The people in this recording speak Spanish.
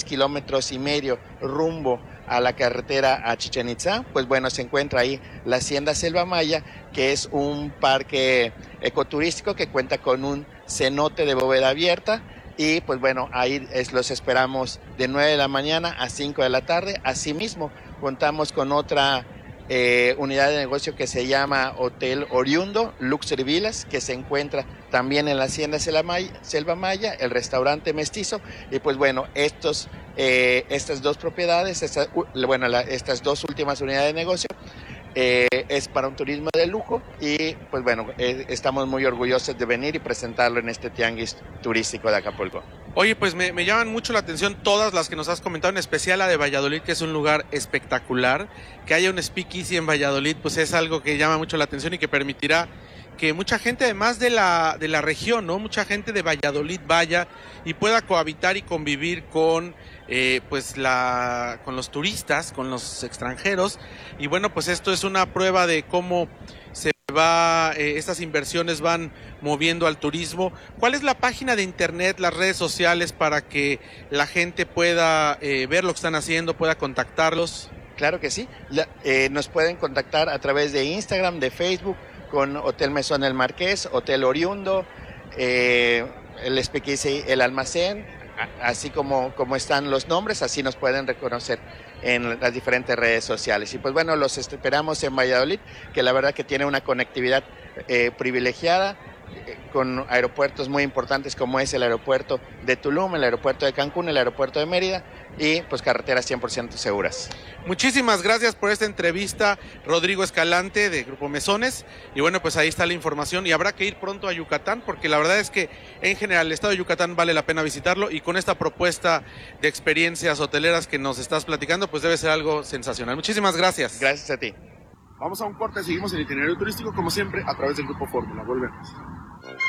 3,5 kilómetros rumbo a la carretera a Chichén Itzá, pues bueno, se encuentra ahí la Hacienda Selva Maya, que es un parque ecoturístico que cuenta con un cenote de bóveda abierta. Y pues bueno, ahí los esperamos de 9 de la mañana a 5 de la tarde. Asimismo, contamos con otra unidad de negocio que se llama Hotel Oriundo Luxury Villas, que se encuentra también en la Hacienda Selva Maya, el restaurante Mestizo. Y pues bueno, estas dos propiedades, estas dos últimas unidades de negocio, es para un turismo de lujo y pues bueno, estamos muy orgullosos de venir y presentarlo en este tianguis turístico de Acapulco. Oye, pues me llaman mucho la atención todas las que nos has comentado, en especial la de Valladolid, que es un lugar espectacular. Que haya un speakeasy en Valladolid, pues es algo que llama mucho la atención y que permitirá que mucha gente, además de la región, ¿no? Mucha gente de Valladolid vaya y pueda cohabitar y convivir con con los turistas, con los extranjeros. Y bueno, pues esto es una prueba de cómo estas inversiones van moviendo al turismo. ¿Cuál es la página de internet, las redes sociales para que la gente pueda ver lo que están haciendo, pueda contactarlos? Claro que sí, nos pueden contactar a través de Instagram, de Facebook, con Hotel Mesón El Marqués, Hotel Oriundo, el Speakeasy El Almacén, así como están los nombres, así nos pueden reconocer en las diferentes redes sociales. Y pues bueno, los esperamos en Valladolid, que la verdad que tiene una conectividad privilegiada, con aeropuertos muy importantes como es el aeropuerto de Tulum, el aeropuerto de Cancún, el aeropuerto de Mérida y pues carreteras 100% seguras. Muchísimas gracias por esta entrevista, Rodrigo Escalante de Grupo Mesones. Y bueno, pues ahí está la información y habrá que ir pronto a Yucatán, porque la verdad es que en general el estado de Yucatán vale la pena visitarlo, y con esta propuesta de experiencias hoteleras que nos estás platicando, pues debe ser algo sensacional. Muchísimas gracias. Gracias a ti. Vamos a un corte, seguimos el itinerario turístico como siempre a través del Grupo Fórmula. Volvemos.